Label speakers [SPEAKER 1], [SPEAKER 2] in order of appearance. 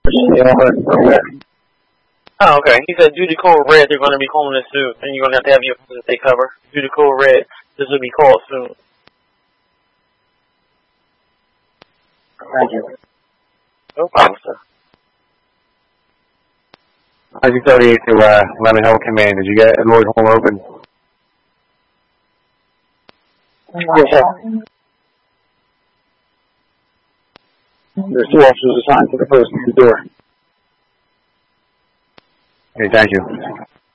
[SPEAKER 1] Oh, okay. He said due to code red, they're going to be calling this soon, and you're going to have your they cover. Due to code red, this will be called soon.
[SPEAKER 2] Thank you.
[SPEAKER 1] No problem, sir.
[SPEAKER 3] I-38 to 11 Hill Command. Did you get Edward Home open?
[SPEAKER 2] Yes, sir. There's 2 officers assigned to the post at the door.
[SPEAKER 3] Okay, thank you.